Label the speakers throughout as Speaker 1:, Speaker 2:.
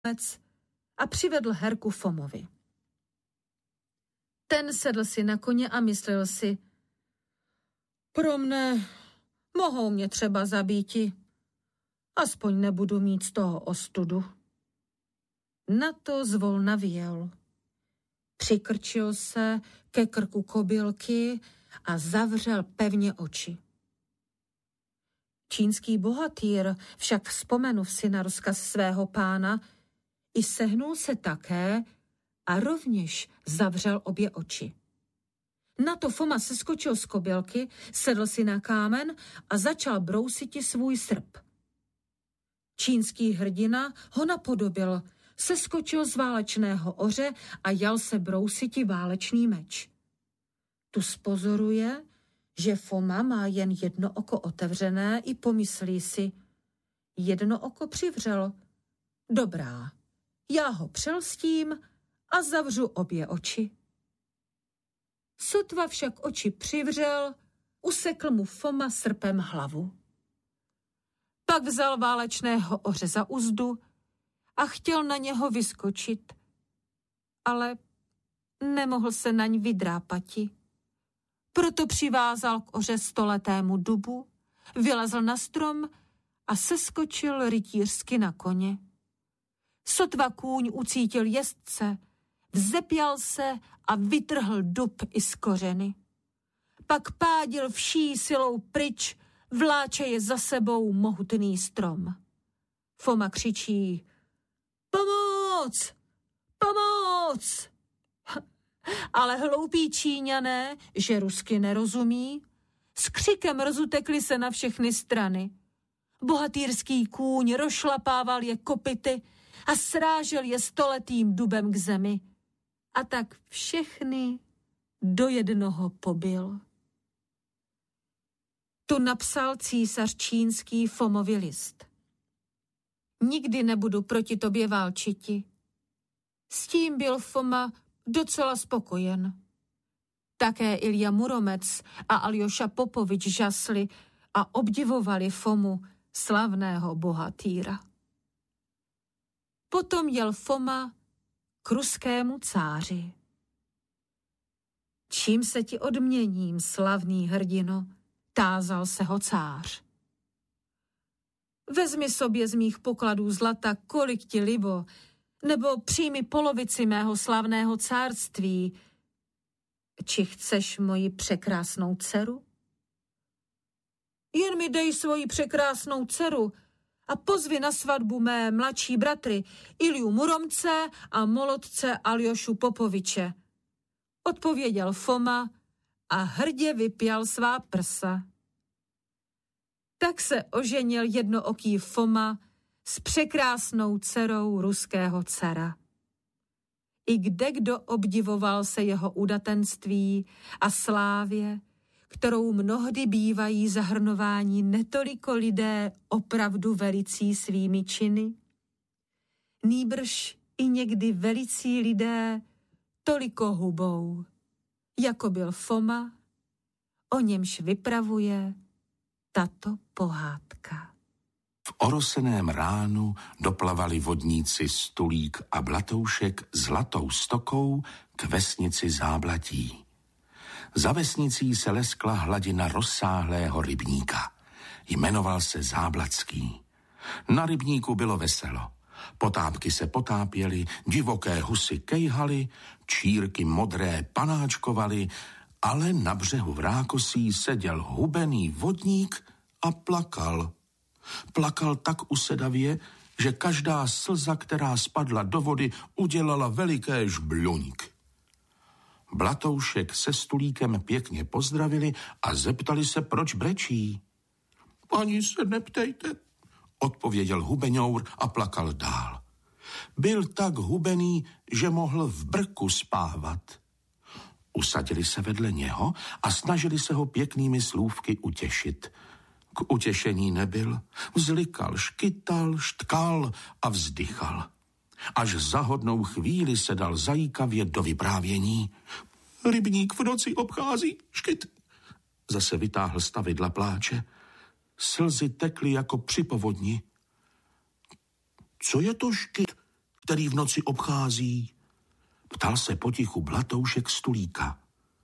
Speaker 1: a přivedl Herku Fomovi. Ten sedl si na koně a myslel si, pro mne mohou mě třeba zabíti, aspoň nebudu mít z toho ostudu. Na to zvolna vyjel. Přikrčil se ke krku kobylky a zavřel pevně oči. Čínský bohatýr však vzpomenul si na rozkaz svého pána i sehnul se také a rovněž zavřel obě oči. Na to Foma seskočil z kobylky, sedl si na kámen a začal brousiti svůj srp. Čínský hrdina ho napodobil, seskočil z válečného oře a jal se brousiti válečný meč. Tu spozoruje, že Foma má jen jedno oko otevřené i pomyslí si, jedno oko přivřel. Dobrá, já ho přelstím a zavřu obě oči. Sotva však oči přivřel, usekl mu Foma srpem hlavu. Pak vzal válečného oře za uzdu a chtěl na něho vyskočit, ale nemohl se naň vydrápati. Proto přivázal k oře stoletému dubu, vylezl na strom a seskočil rytířsky na koně. Sotva kůň ucítil jezdce, vzepěl se a vytrhl dub i z kořeny. Pak pádil vší silou pryč, vláče je za sebou mohutný strom. Foma křičí, pomoc, pomoc! Ale hloupí Číňané, že rusky nerozumí, s křikem rozutekli se na všechny strany. Bohatýrský kůň rozšlapával je kopyty a srážel je stoletým dubem k zemi. A tak všechny do jednoho pobil. Tu napsal císař čínský Fomovi list. Nikdy nebudu proti tobě válčiti. S tím byl Foma docela spokojen. Také Ilja Muromec a Aljoša Popovič žasli a obdivovali Fomu, slavného bohatýra. Potom jel Foma k ruskému cáři. Čím se ti odměním, slavný hrdino, tázal se ho cář. Vezmi sobě z mých pokladů zlata, kolik ti libo, nebo přijmi polovici mého slavného cárství. Či chceš moji překrásnou dceru? Jen mi dej svoji překrásnou dceru a pozvi na svatbu mé mladší bratry Ilju Muromce a molodce Aljošu Popoviče. Odpověděl Foma a hrdě vypjal svá prsa. Tak se oženil jednooký Foma s překrásnou dcerou ruského cara. I kdekdo obdivoval se jeho udatenství a slávě, kterou mnohdy bývají zahrnováni netoliko lidé opravdu velicí svými činy, nýbrž i někdy velicí lidé toliko hubou, jako byl Foma, o němž vypravuje tato pohádka.
Speaker 2: V oroseném ránu doplavali vodníci Stulík a Blatoušek zlatou stokou k vesnici Záblatí. Za vesnicí se leskla hladina rozsáhlého rybníka. Jmenoval se Záblatský. Na rybníku bylo veselo. Potápky se potápěly, divoké husy kejhaly, čírky modré panáčkovaly, ale na břehu v rákosí seděl hubený vodník a plakal. Plakal tak usedavě, že každá slza, která spadla do vody, udělala veliké žbluňk. Blatoušek se Stulíkem pěkně pozdravili a zeptali se, proč brečí. Ani se neptejte, odpověděl hubeňour a plakal dál. Byl tak hubený, že mohl v brku spávat. Usadili se vedle něho a snažili se ho pěknými slůvky utěšit. K utěšení nebyl, vzlikal, škytal, štkal a vzdychal. Až za hodnou chvíli se dal zajíkavě do vyprávění. Rybník v noci obchází, škyt. Zase vytáhl stavidla pláče. Slzy tekly jako při povodni. Co je to škyt? který v noci obchází? Ptal se potichu Blatoušek Stulíka.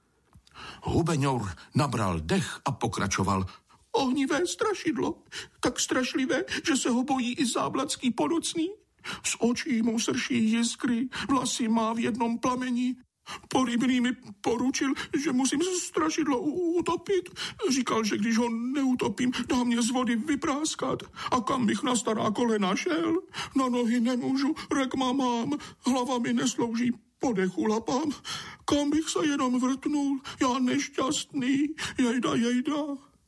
Speaker 2: Hubeňour nabral dech a pokračoval. Ohnivé strašidlo, tak strašlivé, že se ho bojí i Záblatský Ponocný. Z očí mu srší jiskry, vlasy má v jednom plameni. Porybný mi poručil, že musím strašidlo utopit. Říkal, že když ho neutopím, dá mě z vody vypráskat. A kam bych na stará kolena šel? Na nohy nemůžu, rekma mám, hlava mi neslouží, po dechu lapám. Kam bych se jenom vrtnul, já nešťastný, jejda.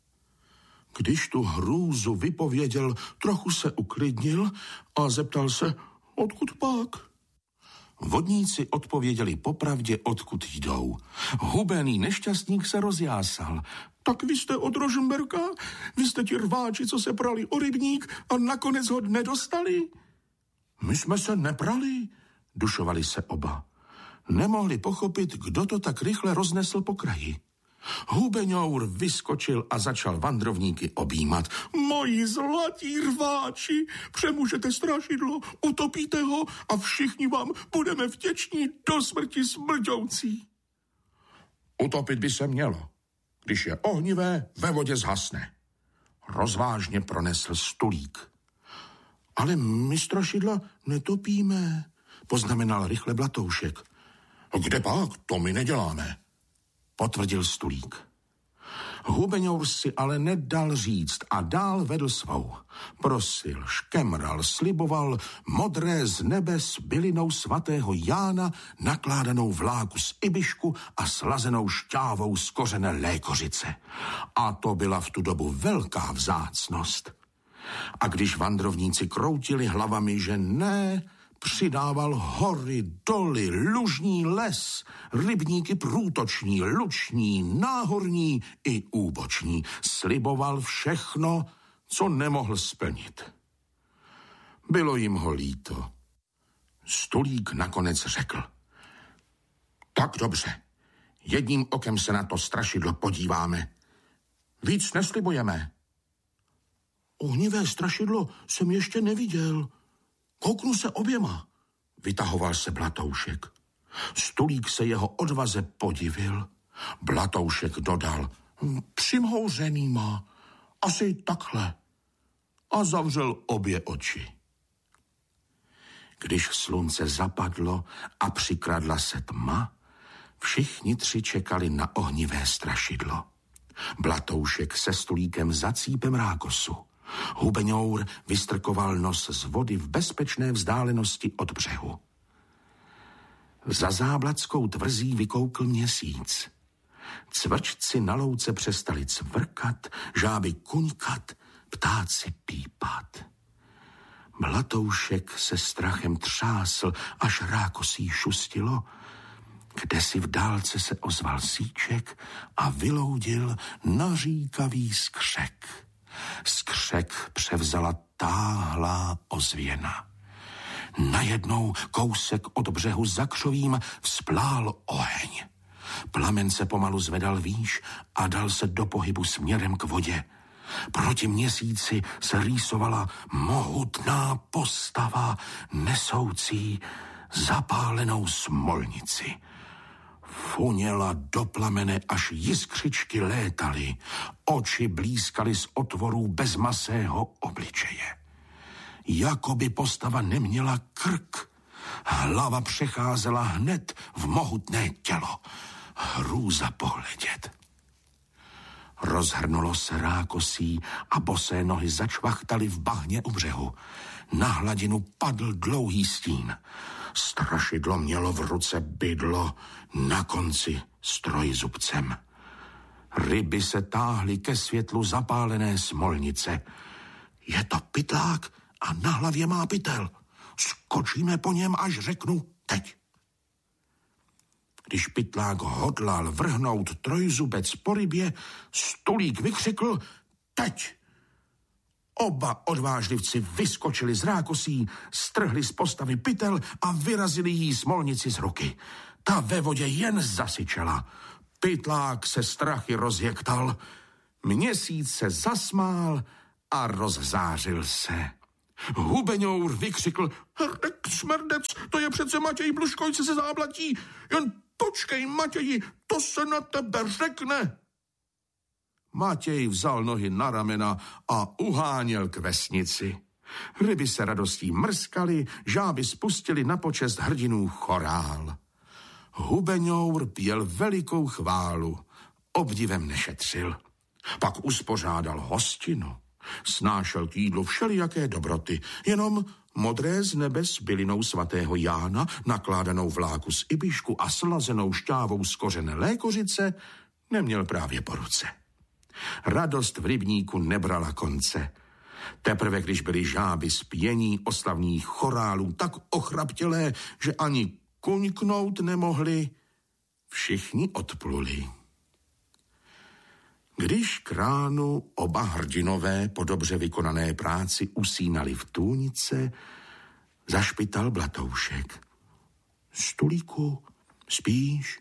Speaker 2: Když tu hrůzu vypověděl, trochu se uklidnil a zeptal se, odkud pak? Vodníci odpověděli popravdě, odkud jdou. Hubený nešťastník se rozjásal. Tak vy jste od Rožmberka? Vy jste ti rváči, co se prali o rybník a nakonec ho nedostali? My jsme se neprali, dušovali se oba. Nemohli pochopit, kdo to tak rychle roznesl po kraji. Hubeňour vyskočil a začal vandrovníky objímat. Moji zlatí rváči, přemůžete strašidlo, utopíte ho a všichni vám budeme vděční do smrti smrťoucí. Utopit by se mělo. Když je ohnivé, ve vodě zhasne. Rozvážně pronesl Stulík. Ale my strašidla netopíme, poznamenal rychle Blatoušek. Kde pak? To my neděláme, potvrdil Stulík. Hubeňour si ale nedal říct a dál vedl svou. Prosil, škemral, sliboval modré z nebe s bylinou svatého Jána, nakládanou vláku z ibišku a slazenou šťávou z kořene lékořice. A to byla v tu dobu velká vzácnost. A když vandrovníci kroutili hlavami, že ne, přidával hory, doly, lužní les, rybníky průtoční, luční, náhorní i úboční. Sliboval všechno, co nemohl splnit. Bylo jim ho líto. Stulík nakonec řekl. Tak dobře, jedním okem se na to strašidlo podíváme. Víc neslibujeme. Ohnivé strašidlo jsem ještě neviděl. Kouknu se oběma, vytahoval se Blatoušek. Stulík se jeho odvaze podivil. Blatoušek dodal, přimhouřenýma, asi takhle. A zavřel obě oči. Když slunce zapadlo a přikradla se tma, všichni tři čekali na ohnivé strašidlo. Blatoušek se Stulíkem za cípem rákosu. Hubeňour vystrkoval nos z vody v bezpečné vzdálenosti od břehu. Za Záblatskou tvrzí vykoukl měsíc. Cvrčci na louce přestali cvrkat, žáby kuňkat, ptáci pípat. Blatoušek se strachem třásl, až rákosí šustilo. Kdesi v dálce se ozval síček a vyloudil naříkavý skřek. Skřek převzala táhlá ozvěna. Najednou kousek od břehu za křovím vzplál oheň. Plamen se pomalu zvedal výš a dal se do pohybu směrem k vodě. Proti měsíci se rýsovala mohutná postava nesoucí zapálenou smolnici. Funěla do plamene, až jiskřičky létaly, oči blízkaly z otvorů bezmasého obličeje. Jakoby postava neměla krk, hlava přecházela hned v mohutné tělo. Hrůza pohledět. Rozhrnulo se rákosí a bosé nohy začvachtaly v bahně u břehu. Na hladinu padl dlouhý stín. Strašidlo mělo v ruce bydlo, na konci s trojzubcem. Ryby se táhly ke světlu zapálené smolnice. Je to pytlák a na hlavě má pytel. Skočíme po něm, až řeknu teď. Když pytlák hodlal vrhnout trojzubec po rybě, Stulík vykřikl teď. Oba odvážlivci vyskočili z rákosí, strhli z postavy pytel a vyrazili jí smolnici z ruky. Ta ve vodě jen zasyčela. Pytlák se strachy rozjektal, měsíc se zasmál a rozzářil se. Hubeňour vykřikl: Hrdek smrdec, to je přece Matěj Bluškojce ze Záblatí. Jen počkej, Matěji, to se na tebe řekne. Matěj vzal nohy na ramena a uháněl k vesnici. Ryby se radostí mrskaly, žáby spustili na počest hrdinů chorál. Hubeňour pěl velikou chválu, obdivem nešetřil. Pak uspořádal hostinu. Snášel k jídlu všelijaké dobroty, jenom modré z nebe s bylinou svatého Jána, nakládanou vláku z ibišku a slazenou šťávou z kořene lékořice neměl právě po ruce. Radost v rybníku nebrala konce. Teprve když byly žáby z pění oslavných chorálů tak ochraptělé, že ani kuňknout nemohli, všichni odpluli. Když k ránu oba hrdinové po dobře vykonané práci usínali v tůnice, zašpital Blatoušek. Stulíku, spíš?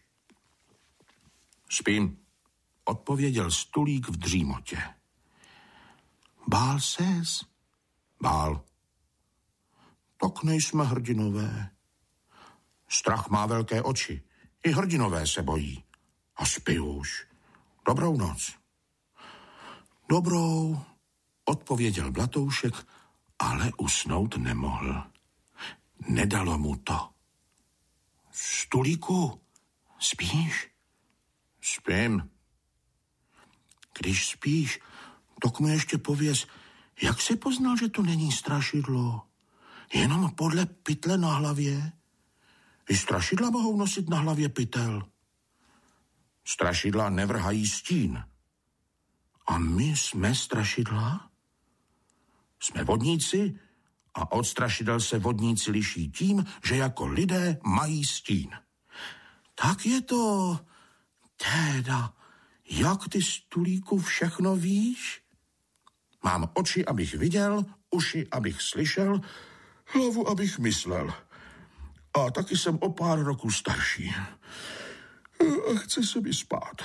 Speaker 2: Spím, odpověděl Stulík v dřímotě. Bál ses? Bál. Tak nejsme hrdinové. Strach má velké oči. I hrdinové se bojí. A spí už. Dobrou noc. Dobrou, odpověděl Blatoušek, ale usnout nemohl. Nedalo mu to. Stulíku, spíš? Spím. Když spíš, tak mi ještě pověz, jak jsi poznal, že to není strašidlo? Jenom podle pytle na hlavě? I strašidla mohou nosit na hlavě pytel. Strašidla nevrhají stín. A my jsme strašidla? Jsme vodníci a od strašidel se vodníci liší tím, že jako lidé mají stín. Tak je to. Teda, jak ty, Stulíku, všechno víš? Mám oči, abych viděl, uši, abych slyšel, hlavu, abych myslel. A taky jsem o pár roků starší. A chce se mi spát.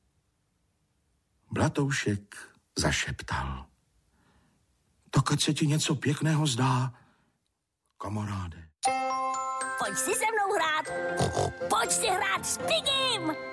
Speaker 2: Blatoušek zašeptal. Tak ať se ti něco pěkného zdá, kamaráde.
Speaker 3: Pojď si se mnou hrát. Pojď si hrát s Pigim.